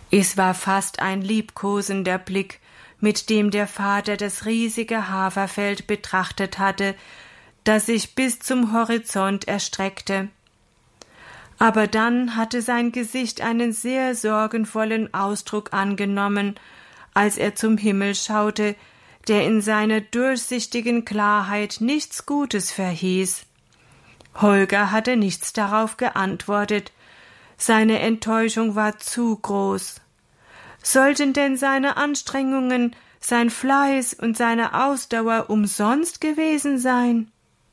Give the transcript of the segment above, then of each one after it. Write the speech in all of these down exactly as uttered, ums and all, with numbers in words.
Es war fast ein liebkosender Blick, mit dem der Vater das riesige Haferfeld betrachtet hatte, das sich bis zum Horizont erstreckte. Aber dann hatte sein Gesicht einen sehr sorgenvollen Ausdruck angenommen, als er zum Himmel schaute, der in seiner durchsichtigen Klarheit nichts Gutes verhieß. Holger hatte nichts darauf geantwortet. Seine Enttäuschung war zu groß. Sollten denn seine Anstrengungen, sein Fleiß und seine Ausdauer umsonst gewesen sein?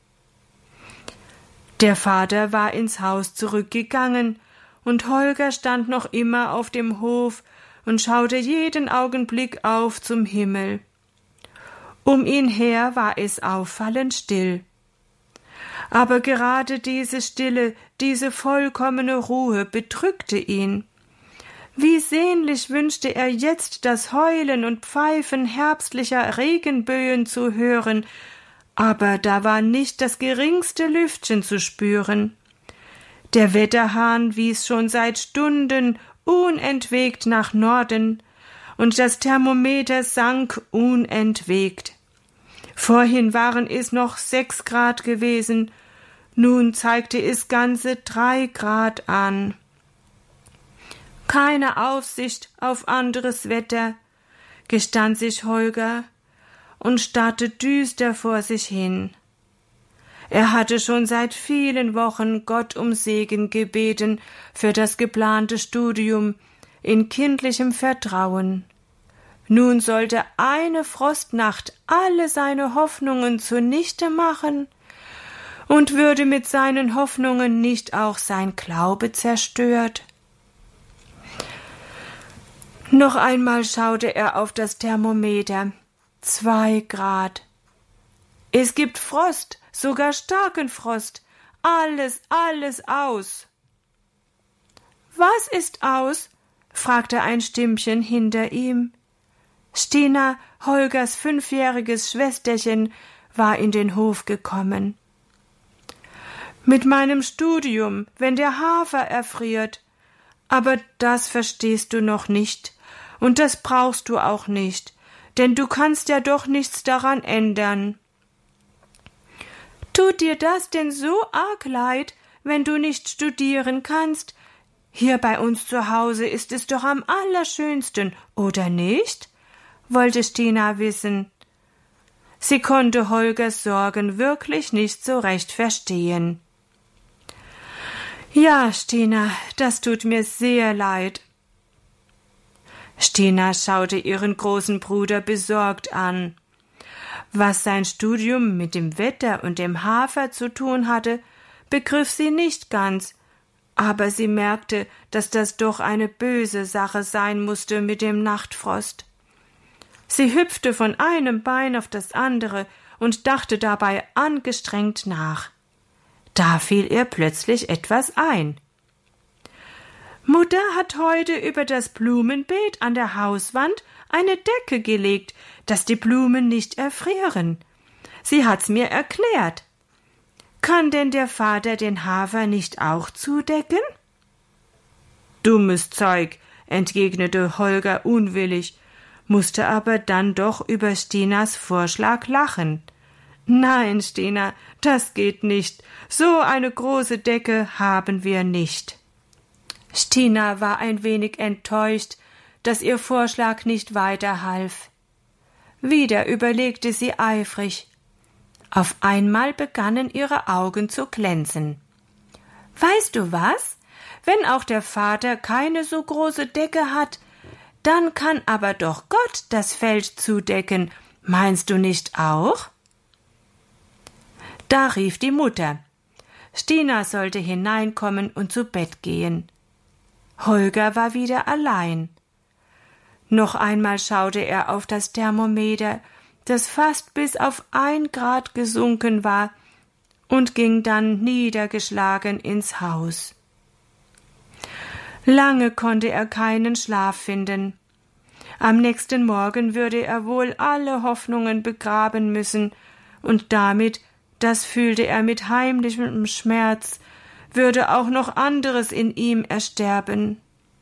Der Vater war ins Haus zurückgegangen, und Holger stand noch immer auf dem Hof und schaute jeden Augenblick auf zum Himmel. Um ihn her war es auffallend still. Aber gerade diese Stille, diese vollkommene Ruhe bedrückte ihn. Wie sehnlich wünschte er jetzt das Heulen und Pfeifen herbstlicher Regenböen zu hören, aber da war nicht das geringste Lüftchen zu spüren. Der Wetterhahn wies schon seit Stunden unentwegt nach Norden, und das Thermometer sank unentwegt. Vorhin waren es noch sechs Grad gewesen, nun zeigte es ganze drei Grad an. Keine Aussicht auf anderes Wetter, gestand sich Holger und starrte düster vor sich hin. Er hatte schon seit vielen Wochen Gott um Segen gebeten für das geplante Studium in kindlichem Vertrauen. Nun sollte eine Frostnacht alle seine Hoffnungen zunichte machen, und würde mit seinen Hoffnungen nicht auch sein Glaube zerstört? Noch einmal schaute er auf das Thermometer. Zwei Grad. Es gibt Frost, sogar starken Frost. Alles, alles aus. Was ist aus? Fragte ein Stimmchen hinter ihm. Stina, Holgers fünfjähriges Schwesterchen, war in den Hof gekommen. Mit meinem Studium, wenn der Hafer erfriert. Aber das verstehst du noch nicht, und das brauchst du auch nicht, denn du kannst ja doch nichts daran ändern. Tut dir das denn so arg leid, wenn du nicht studieren kannst? Hier bei uns zu Hause ist es doch am allerschönsten, oder nicht? Wollte Stina wissen. Sie konnte Holgers Sorgen wirklich nicht so recht verstehen. Ja, Stina, das tut mir sehr leid. Stina schaute ihren großen Bruder besorgt an. Was sein Studium mit dem Wetter und dem Hafer zu tun hatte, begriff sie nicht ganz, aber sie merkte, dass das doch eine böse Sache sein musste mit dem Nachtfrost. Sie hüpfte von einem Bein auf das andere und dachte dabei angestrengt nach. Da fiel ihr plötzlich etwas ein. Mutter hat heute über das Blumenbeet an der Hauswand eine Decke gelegt, dass die Blumen nicht erfrieren. Sie hat's mir erklärt. Kann denn der Vater den Hafer nicht auch zudecken? Dummes Zeug, entgegnete Holger unwillig, musste aber dann doch über Stinas Vorschlag lachen. Nein, Stina, das geht nicht. So eine große Decke haben wir nicht. Stina war ein wenig enttäuscht, dass ihr Vorschlag nicht weiterhalf. Wieder überlegte sie eifrig. Auf einmal begannen ihre Augen zu glänzen. Weißt du was? Wenn auch der Vater keine so große Decke hat, dann kann aber doch Gott das Feld zudecken. Meinst du nicht auch? Da rief die Mutter. Stina sollte hineinkommen und zu Bett gehen. Holger war wieder allein. Noch einmal schaute er auf das Thermometer, das fast bis auf ein Grad gesunken war, und ging dann niedergeschlagen ins Haus. Lange konnte er keinen Schlaf finden. Am nächsten Morgen würde er wohl alle Hoffnungen begraben müssen, und damit, das fühlte er mit heimlichem Schmerz, würde auch noch anderes in ihm ersterben.